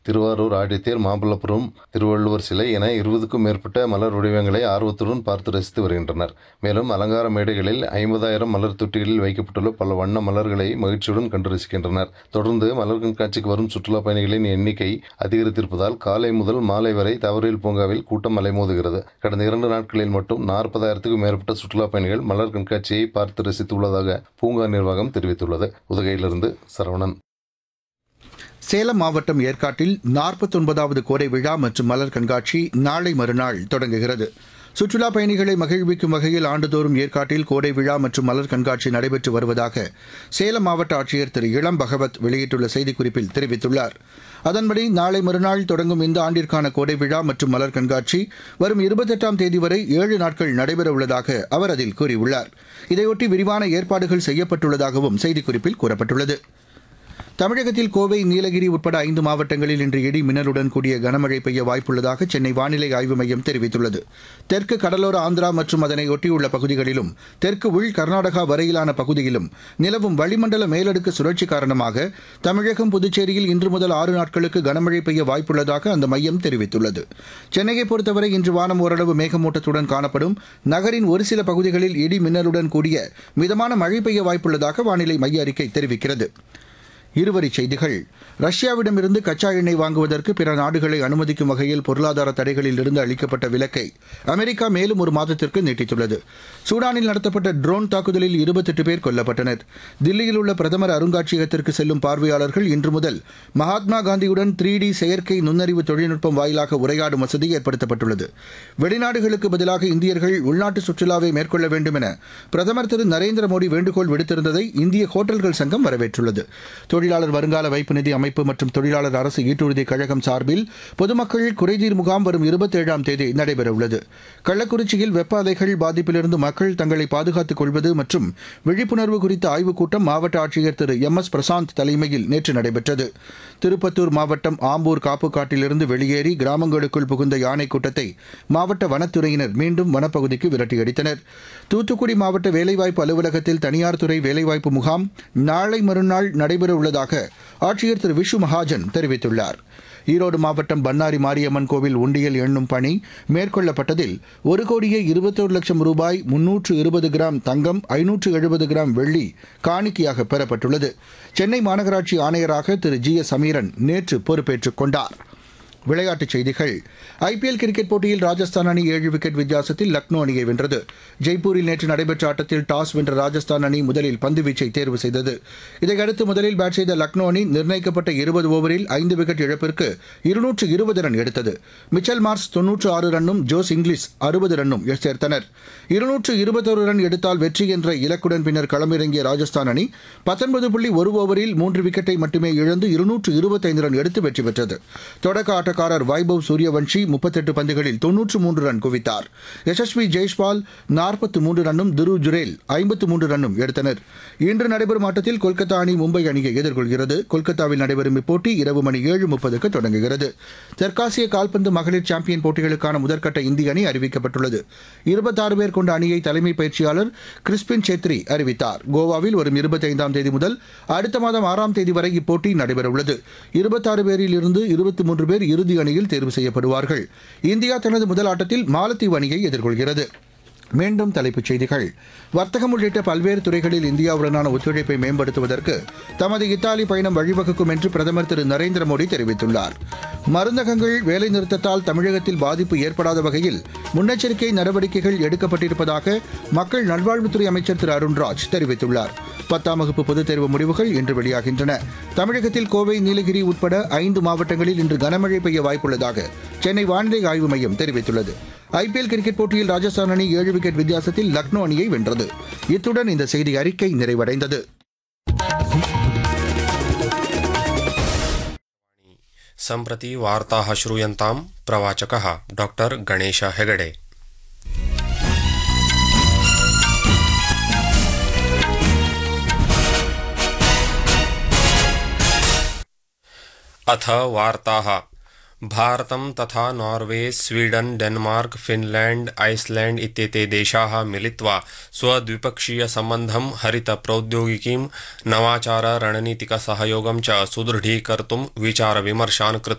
திருவாரூர் ஆடித்தேர், மாமல்லபுரம் திருவள்ளுவர் சிலை என 20க்கும் மேற்பட்ட மலர் வடிவங்களை ஆர்வத்துடன் பார்த்து ரசித்து வருகின்றனர். மேலும் அலங்கார மேடைகளில் 50,000 மலர் தொட்டிகளில் வைக்கப்பட்டுள்ள பல வண்ண மலர்களை மகிழ்ச்சியுடன் கண்டு ரசிக்கின்றனர். தொடர்ந்து மலர் கண்காட்சிக்கு வரும் சுற்றுலா பயணிகளின் எண்ணிக்கை அதிகரித்திருப்பதால் காலை முதல் மாலை வரை தவறியல் பூங்காவில் கூட்டம் அலைமோதுகிறது. கடந்த 2 நாட்களில் மட்டும் 40,000க்கும் மேற்பட்ட சுற்றுலா பயணிகள் மலர் கண்காட்சியை பார்த்து ரசித்துள்ளதாக பூங்கா நிர்வாகம் தெரிவித்துள்ளது. உதகையிலிருந்து சரவணன். சேலம் மாவட்டம் ஏற்காட்டில் 49வது கோடை விழா மற்றும் மலர் கண்காட்சி நாளை மறுநாள் தொடங்குகிறது. சுற்றுலா பயணிகளை மகிழ்விக்கும் வகையில் ஆண்டுதோறும் ஏற்காட்டில் கோடை விழா மற்றும் மலர் கண்காட்சி நடைபெற்று வருவதாக சேலம் மாவட்ட ஆட்சியர் திரு இளம் பகவத் வெளியிட்டுள்ள செய்திக்குறிப்பில் தெரிவித்துள்ளார். அதன்படி நாளை மறுநாள் தொடங்கும் இந்த ஆண்டிற்கான கோடை விழா மற்றும் மலர் கண்காட்சி வரும் 28ஆம் தேதி வரை 7 நாட்கள் நடைபெறவுள்ளதாக அவர் அதில் கூறியுள்ளார். இதையொட்டி விரிவான ஏற்பாடுகள் செய்யப்பட்டுள்ளதாகவும் செய்திக்குறிப்பில் கூறப்பட்டுள்ளது. தமிழகத்தில் கோவை, நீலகிரி உட்பட 5 மாவட்டங்களில் இன்று இடி மின்னலுடன் கூடிய கனமழை பெய்ய வாய்ப்புள்ளதாக சென்னை வானிலை ஆய்வு மையம் தெரிவித்துள்ளது. தெற்கு கடலோர ஆந்திரா மற்றும் அதனை ஒட்டியுள்ள பகுதிகளிலும் தெற்கு உள் கர்நாடகா வரையிலான பகுதியிலும் நிலவும் வளிமண்டல மேலடுக்கு சுழற்சி காரணமாக தமிழகம், புதுச்சேரியில் இன்று முதல் 6 நாட்களுக்கு கனமழை பெய்ய வாய்ப்புள்ளதாக அந்த மையம் தெரிவித்துள்ளது. சென்னையை பொறுத்தவரை இன்று வானம் ஓரளவு மேகமூட்டத்துடன் காணப்படும். நகரின் ஒரு சில பகுதிகளில் இடி மின்னலுடன் கூடிய மிதமான மழை பெய்ய வாய்ப்புள்ளதாக வானிலை மைய அறிக்கை தெரிவிக்கிறது. இருவரிச் செய்திகள். ரஷ்யாவிடமிருந்து கச்சா எண்ணெய் வாங்குவதற்கு பிற நாடுகளை அனுமதிக்கும் வகையில் பொருளாதார தடைகளில் இருந்து அளிக்கப்பட்ட விலக்கை அமெரிக்கா மேலும் ஒரு மாதத்திற்கு நீட்டித்துள்ளது. சூடானில் நடத்தப்பட்ட ட்ரோன் தாக்குதலில் 28 பேர் கொல்லப்பட்டனர். தில்லியில் உள்ள பிரதமர் அருங்காட்சியகத்திற்கு செல்லும் பார்வையாளர்கள் இன்று முதல் மகாத்மா காந்தியுடன் 3D செயற்கை நுண்ணறிவு தொழில்நுட்பம் வாயிலாக உரையாடும் வசதி ஏற்படுத்தப்பட்டுள்ளது. வெளிநாடுகளுக்கு பதிலாக இந்தியர்கள் உள்நாட்டு சுற்றுலாவை மேற்கொள்ள வேண்டும் என பிரதமர் திரு நரேந்திர மோடி வேண்டுகோள் விடுத்திருந்ததை இந்திய ஹோட்டல்கள் சங்கம் வரவேற்றுள்ளது. தொழிலாளர் வருங்கால வைப்பு நிதி அமைப்பு மற்றும் தொழிலாளர் அரசு ஈட்டுறுதி கழகம் சார்பில் பொதுமக்கள் குறைதீர் முகாம் வரும் 27ஆம் தேதி நடைபெறவுள்ளது. கள்ளக்குறிச்சியில் வெப்ப அலைகள் பாதிப்பிலிருந்து மக்கள் தங்களை பாதுகாத்துக் கொள்வது மற்றும் விழிப்புணர்வு குறித்த ஆய்வுக் கூட்டம் மாவட்ட ஆட்சியர் திரு MS பிரசாந்த் தலைமையில் நேற்று நடைபெற்றது. திருப்பத்தூர் மாவட்டம் ஆம்பூர் காப்புக்காட்டிலிருந்து வெளியேறி கிராமங்களுக்குள் புகுந்த யானை கூட்டத்தை மாவட்ட வனத்துறையினர் மீண்டும் வனப்பகுதிக்கு விரட்டியடித்தனர். தூத்துக்குடி மாவட்ட வேலைவாய்ப்பு அலுவலகத்தில் தனியார் துறை வேலைவாய்ப்பு முகாம் நாளை மறுநாள் நடைபெறவுள்ளதாக ஆட்சியர் திரு விஷு மகாஜன் தெரிவித்துள்ளார். ஈரோடு மாவட்டம் பண்ணாரி மாரியம்மன் கோவில் உண்டியல் எண்ணும் பணி மேற்கொள்ளப்பட்டதில் 1,21,00,000 ரூபாய், 320 கிராம் தங்கம், 570 கிராம் வெள்ளி காணிக்கையாக பெறப்பட்டுள்ளது. சென்னை மாநகராட்சி ஆணையராக திரு GS சமீரன் நேற்று பொறுப்பேற்றுக் கொண்டார். விளையாட்டுச் செய்திகள். IPL கிரிக்கெட் போட்டியில் ராஜஸ்தான் அணி 7 விக்கெட் வித்தியாசத்தில் லக்னோ அணியை வென்றது. ஜெய்ப்பூரில் நேற்று நடைபெற்ற ஆட்டத்தில் டாஸ் வென்ற ராஜஸ்தான் அணி முதலில் பந்துவீச்சை தேர்வு செய்தது. இதையடுத்து முதலில் பேட் செய்த லக்னோ அணி நிர்ணயிக்கப்பட்ட 20 ஓவரில் 5 விக்கெட் இழப்பிற்கு 220 ரன் எடுத்தது. மிச்சல் மார்ஸ் 96 ரன்னும் ஜோஸ் இங்கிலீஷ் 60 ரன்னும் சேர்த்தனர். 221 ரன் எடுத்தால் வெற்றி என்ற இலக்குடன் பின்னர் களமிறங்கிய ராஜஸ்தான் அணி 19.1 ஓவரில் 3 விக்கெட்டை மட்டுமே இழந்து 225 ரன் எடுத்து வெற்றி பெற்றது. தொடக்க ஆட்டக்காரர் வைபவ் சூரியவன்ஷி 38 பந்துகளில் 93 ரன் குவித்தார். யசஸ்வி ஜெய்ஸ்வால் 43 ரன்னும் துருவ் ஜுரேல் 53 ரன்னும் எடுத்தனர். இன்று நடைபெறும் ஆட்டத்தில் கொல்கத்தா அணி மும்பை அணியை எதிர்கொள்கிறது. கொல்கத்தாவில் நடைபெறும் இப்போட்டி இரவு மணி 7:30க்கு தொடங்குகிறது. தெற்காசிய கால்பந்து மகளிர் சாம்பியன் போட்டிகளுக்கான முதற்கட்ட இந்திய அணி அறிவிக்கப்பட்டுள்ளது. 26 பேர் கொண்ட அணியை தலைமை பயிற்சியாளர் கிறிஸ்பின் சேத்ரி அறிவித்தார். கோவாவில் வரும் 25ஆம் தேதி முதல் அடுத்த மாதம் 6ஆம் தேதி வரை இப்போட்டி நடைபெறவுள்ளது. 26 பேரில் இருந்து 23 பேர் இறுதி அணியில் தேர்வு செய்யப்படுவார்கள். இந்தியா தனது முதல் ஆட்டத்தில் மாலத்தீவு அணியை எதிர்கொள்கிறது. மீண்டும் தலைப்புச் செய்திகள். வர்த்தகம் உள்ளிட்ட பல்வேறு துறைகளில் இந்தியாவுடனான ஒத்துழைப்பை மேம்படுத்துவதற்கு தமது இத்தாலி பயணம் வழிவகுக்கும் என்று பிரதமர் திரு நரேந்திர மோடி தெரிவித்துள்ளார். மருந்தகங்கள் வேலைநிறுத்தத்தால் தமிழகத்தில் பாதிப்பு ஏற்படாத வகையில் முன்னெச்சரிக்கை நடவடிக்கைகள் எடுக்கப்பட்டிருப்பதாக மக்கள் நல்வாழ்வுத்துறை அமைச்சர் திரு அருண்ராஜ் தெரிவித்துள்ளார். 10ஆம் வகுப்பு பொதுத் தேர்வு முடிவுகள் இன்று வெளியாகின்றன. தமிழகத்தில் கோவை, நீலகிரி உட்பட 5 மாவட்டங்களில் இன்று கனமழை பெய்ய வாய்ப்புள்ளதாக சென்னை வானிலை ஆய்வு மையம் தெரிவித்துள்ளது. IPL கிரிக்கெட் போட்டியில் ராஜஸ்தான் அணி 7 விக்கெட் வித்தியாசத்தில் லக்னோ அணியை வென்றது. இத்துடன் இந்த செய்தி அறிக்கை நிறைவடைந்தது. सम्प्रति वार्ताः श्रूयन्तां प्रवाचकः डॉक्टर गणेश हेगडे। अथ वार्ताः। भारतं तथा Norway, Sweden, Denmark, Finland, Iceland इत्येते देशाः मिलित्वा स्वद्विपक्षीयसम्बन्धं, हरितप्रौद्योगिकीं, नवाचार, रणनीतिकसहयोगं च सुदृढीकर्तुं विचारविमर्शान् कृतवन्तः।